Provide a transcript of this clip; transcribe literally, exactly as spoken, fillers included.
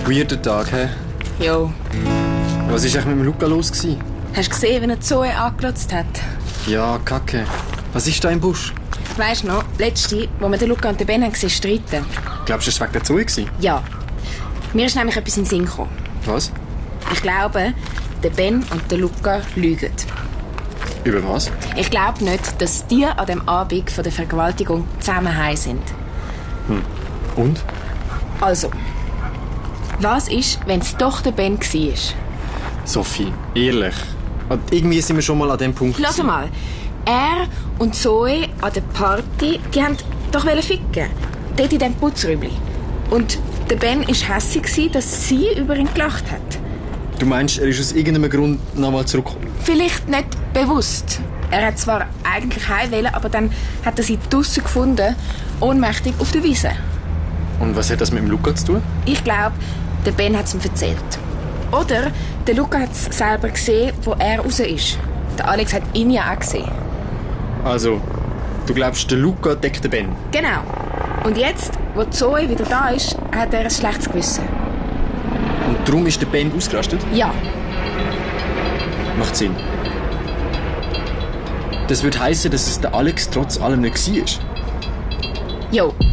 Weirder Tag, hä? Jo. Was war eigentlich mit dem Luca los gewesen? Hast du gesehen, wie er Zoe angelotzt hat? Ja, kacke. Was ist da im Busch? Weisst du noch, letzte, wo wir den Luca und den Ben gesehen streiten. Glaubst du, es war wegen der Zoe gewesen? Ja. Mir ist nämlich etwas in den Sinn gekommen. Was? Ich glaube, der Ben und der Luca lügen. Über was? Ich glaube nicht, dass die an dem Abend von der Vergewaltigung zusammen heim sind. Hm. Und? Also, was ist, wenn es doch der Ben war? Sophie, ehrlich. Und irgendwie sind wir schon mal an dem Punkt. Lass mal. Er und Zoe an der Party, die haben doch ficken. Dort in diesem Putzräumchen. Und der Ben war hässig, dass sie über ihn gelacht hat. Du meinst, er ist aus irgendeinem Grund nochmal zurückgekommen? Vielleicht nicht bewusst. Er hat zwar eigentlich heim wollen, aber dann hat er sie draussen gefunden, ohnmächtig auf der Wiese. Und was hat das mit dem Luca zu tun? Ich glaube, der Ben hat es ihm erzählt. Oder der Luca hat es selber gesehen, wo er raus ist. Der Alex hat ihn ja auch gesehen. Also, du glaubst, der Luca deckt den Ben? Genau. Und jetzt, wo Zoe wieder da ist, hat er ein schlechtes Gewissen. Und darum ist der Ben ausgerastet? Ja. Macht Sinn. Das würde heissen, dass es der Alex trotz allem nicht war. Jo.